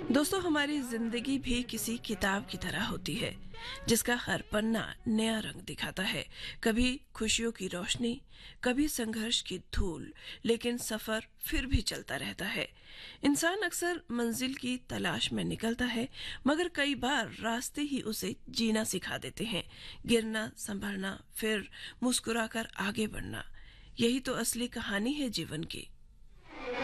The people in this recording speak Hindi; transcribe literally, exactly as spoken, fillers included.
दोस्तों, हमारी जिंदगी भी किसी किताब की तरह होती है जिसका हर पन्ना नया रंग दिखाता है। कभी खुशियों की रोशनी, कभी संघर्ष की धूल, लेकिन सफर फिर भी चलता रहता है। इंसान अक्सर मंजिल की तलाश में निकलता है, मगर कई बार रास्ते ही उसे जीना सिखा देते हैं। गिरना, संभलना, फिर मुस्कुराकर आगे बढ़ना, यही तो असली कहानी है जीवन की।